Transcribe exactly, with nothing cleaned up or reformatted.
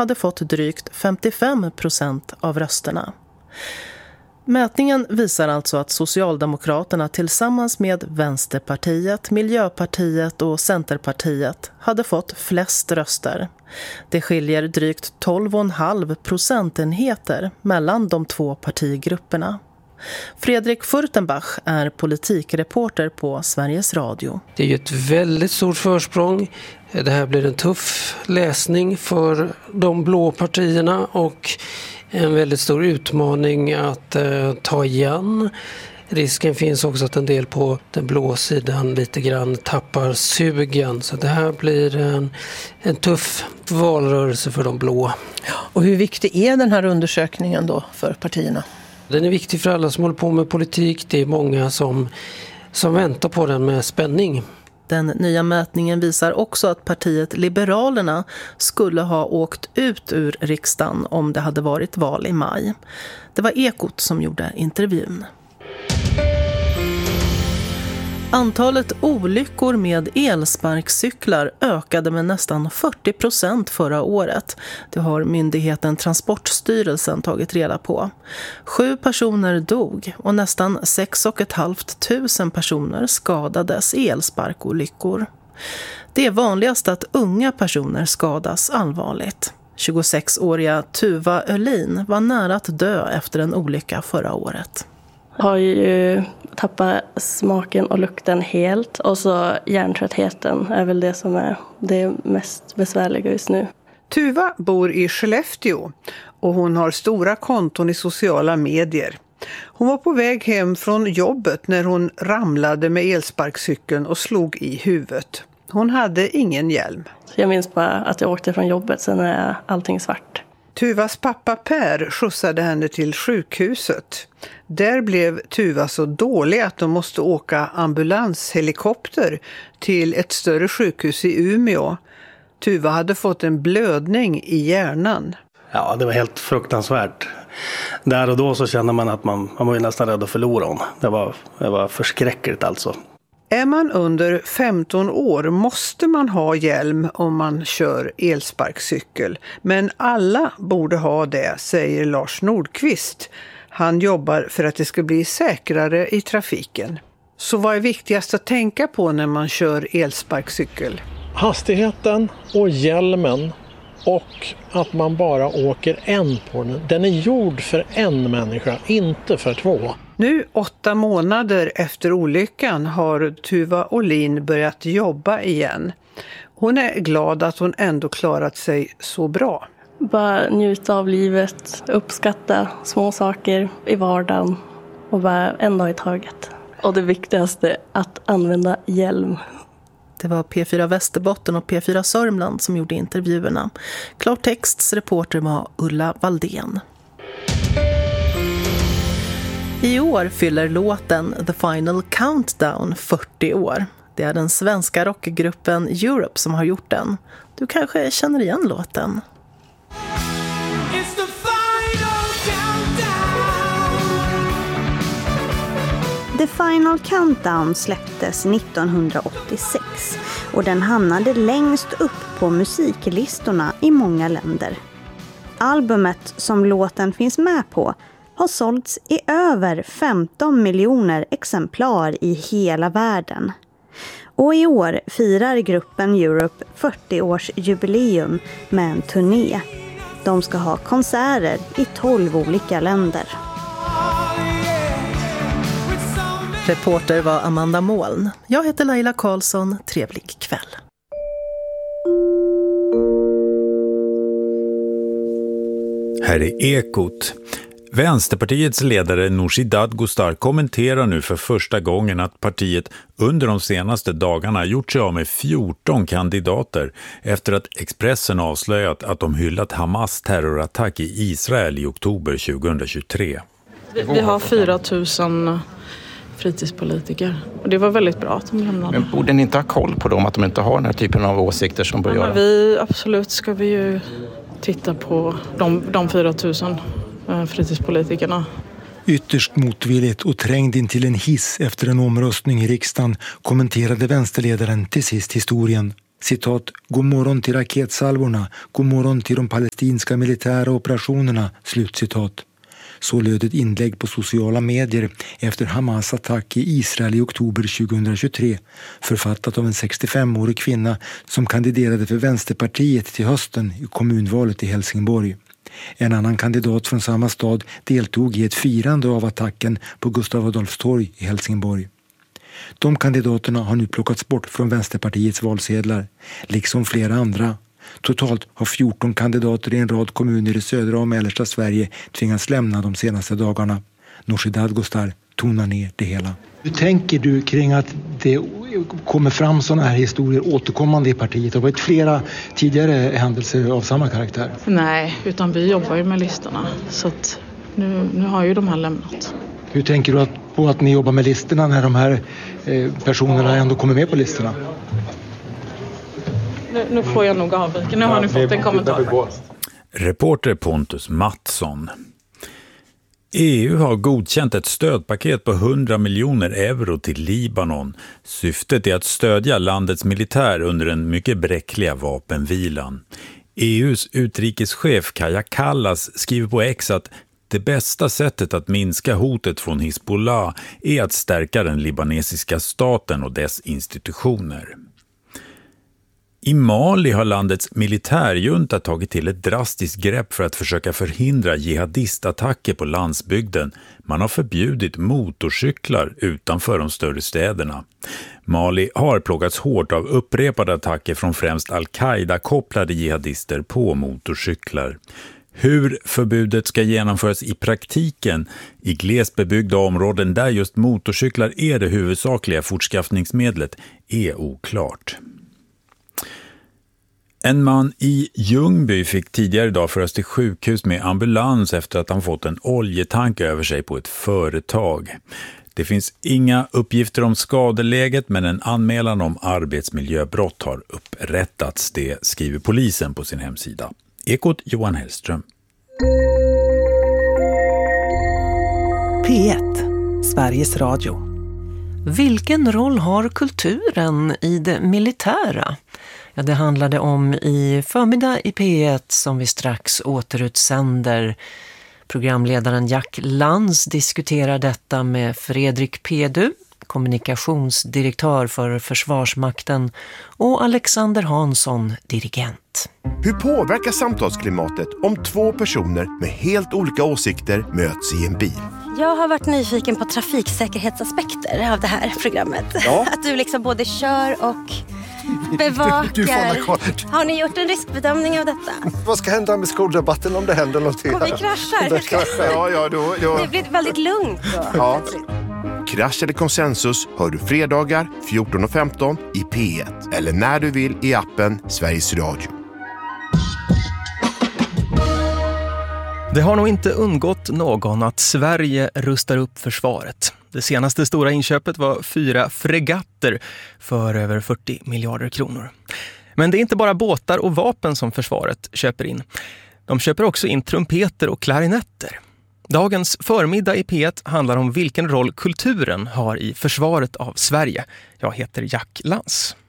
hade fått drygt femtiofem procent av rösterna. Mätningen visar alltså att Socialdemokraterna tillsammans med Vänsterpartiet, Miljöpartiet och Centerpartiet hade fått flest röster. Det skiljer drygt tolv komma fem procentenheter mellan de två partigrupperna. Fredrik Furtenbach är politikreporter på Sveriges Radio. Det är ju ett väldigt stort försprång. Det här blir en tuff läsning för de blå partierna och en väldigt stor utmaning att eh, ta igen. Risken finns också att en del på den blå sidan lite grann tappar sugen. Så det här blir en, en tuff valrörelse för de blå. Och hur viktig är den här undersökningen då för partierna? Den är viktig för alla som håller på med politik. Det är många som, som väntar på den med spänning. Den nya mätningen visar också att partiet Liberalerna skulle ha åkt ut ur riksdagen om det hade varit val i maj. Det var Ekot som gjorde intervjun. Antalet olyckor med elsparkcyklar ökade med nästan fyrtio procent förra året. Det har myndigheten Transportstyrelsen tagit reda på. Sju personer dog och nästan sex och ett halvt tusen personer skadades i elsparkolyckor. Det är vanligast att unga personer skadas allvarligt. tjugosexåriga Tuva Öhlin var nära att dö efter en olycka förra året. Har ju tappat smaken och lukten helt, och så hjärntröttheten är väl det som är det mest besvärliga just nu. Tuva bor i Skellefteå och hon har stora konton i sociala medier. Hon var på väg hem från jobbet när hon ramlade med elsparkcykeln och slog i huvudet. Hon hade ingen hjälm. Jag minns bara att jag åkte från jobbet, sen är allting svart. Tuvas pappa Per skjutsade henne till sjukhuset. Där blev Tuva så dålig att de måste åka ambulanshelikopter till ett större sjukhus i Umeå. Tuva hade fått en blödning i hjärnan. Ja, det var helt fruktansvärt. Där och då så kände man att man, man var ju nästan rädd att förlora hon. Det var, det var förskräckligt alltså. Är man under femton år måste man ha hjälm om man kör elsparkcykel. Men alla borde ha det, säger Lars Nordqvist. Han jobbar för att det ska bli säkrare i trafiken. Så vad är viktigast att tänka på när man kör elsparkcykel? Hastigheten och hjälmen, och att man bara åker en på den. Den är gjord för en människa, inte för två. Nu, åtta månader efter olyckan, har Tuva Öhlin börjat jobba igen. Hon är glad att hon ändå klarat sig så bra. Bara njuta av livet, uppskatta små saker i vardagen och bara en dag i taget. Och det viktigaste, att använda hjälm. Det var P fyra Västerbotten och P fyra Sörmland som gjorde intervjuerna. Klartexts reporter var Ulla Valdén. I år fyller låten The Final Countdown fyrtio år. Det är den svenska rockgruppen Europe som har gjort den. Du kanske känner igen låten. The Final Countdown släpptes nittonhundraåttiosex och den hamnade längst upp på musiklistorna i många länder. Albumet som låten finns med på har sålts i över femton miljoner exemplar i hela världen. Och i år firar gruppen Europe fyrtio-årsjubileum med en turné. De ska ha konserter i tolv olika länder. Reporter var Amanda Moln. Jag heter Laila Karlsson. Trevlig kväll. Här är Ekot. Vänsterpartiets ledare Nooshi Dadgostar kommenterar nu för första gången att partiet under de senaste dagarna gjort sig av med fjorton kandidater efter att Expressen avslöjat att de hyllat Hamas terrorattack i Israel i oktober tjugohundratjugotre. Vi, vi har fyra tusen fritidspolitiker och det var väldigt bra att de lämnade. Men borde ni inte ha koll på dem, att de inte har den här typen av åsikter som bör ja, göra? Vi, absolut ska vi ju titta på de, de fyra tusen fritidspolitikerna. Ytterst motvilligt och trängd in till en hiss efter en omröstning i riksdagen kommenterade vänsterledaren till sist historien. Citat, god morgon till raketsalvorna, god morgon till de palestinska militära operationerna, slutcitat. Så löd ett inlägg på sociala medier efter Hamas attack i Israel i oktober tjugohundratjugotre, författat av en sextiofemårig kvinna som kandiderade för Vänsterpartiet till hösten i kommunvalet i Helsingborg. En annan kandidat från samma stad deltog i ett firande av attacken på Gustav Adolfs torg i Helsingborg. De kandidaterna har nu plockats bort från Vänsterpartiets valsedlar, liksom flera andra. Totalt har fjorton kandidater i en rad kommuner i södra och mellersta Sverige tvingats lämna de senaste dagarna. Nooshi Dadgostar tonar ner det hela. Hur tänker du kring att det kommer fram sådana här historier återkommande i partiet? Det har varit flera tidigare händelser av samma karaktär. Nej, utan vi jobbar ju med listorna. Så att nu, nu har ju de här lämnat. Hur tänker du att, på att ni jobbar med listorna när de här eh, personerna ändå kommer med på listorna? Nu, nu får jag nog avvika. Nu har ni fått en kommentar. Reporter Pontus Mattsson. E U har godkänt ett stödpaket på hundra miljoner euro till Libanon. Syftet är att stödja landets militär under den mycket bräckliga vapenvilan. E U:s utrikeschef Kaja Kallas skriver på X att det bästa sättet att minska hotet från Hizbollah är att stärka den libanesiska staten och dess institutioner. I Mali har landets militärjunta tagit till ett drastiskt grepp för att försöka förhindra jihadistattacker på landsbygden. Man har förbjudit motorcyklar utanför de större städerna. Mali har plågats hårt av upprepade attacker från främst al-Qaida-kopplade jihadister på motorcyklar. Hur förbudet ska genomföras i praktiken i glesbebyggda områden där just motorcyklar är det huvudsakliga fortskaffningsmedlet är oklart. En man i Ljungby fick tidigare idag föras till sjukhus med ambulans efter att han fått en oljetank över sig på ett företag. Det finns inga uppgifter om skadeläget, men en anmälan om arbetsmiljöbrott har upprättats. Det skriver polisen på sin hemsida. Ekot Johan Hellström. P ett, Sveriges Radio. Vilken roll har kulturen i det militära? Ja, det handlade om i förmiddag i P ett som vi strax återutsänder. Programledaren Jack Lantz diskuterar detta med Fredrik Pedu, kommunikationsdirektör för Försvarsmakten, och Alexander Hansson, dirigent. Hur påverkar samtalsklimatet om två personer med helt olika åsikter möts i en bil? Jag har varit nyfiken på trafiksäkerhetsaspekter av det här programmet. Ja. Att du liksom både kör och bevakar. Du, du har ni gjort en riskbedömning av detta? Vad ska hända med skoldebatten om det händer någonting? Om vi kraschar. Det, kraschar. Ja, ja, då, då. Det blir väldigt lugnt då. Ja. Krasch eller konsensus hör du fredagar fjorton och femton i P ett. Eller när du vill i appen Sveriges Radio. Det har nog inte undgått någon att Sverige rustar upp försvaret. Det senaste stora inköpet var fyra fregatter för över fyrtio miljarder kronor. Men det är inte bara båtar och vapen som försvaret köper in. De köper också in trumpeter och klarinetter. Dagens förmiddag i P ett handlar om vilken roll kulturen har i försvaret av Sverige. Jag heter Jack Lantz.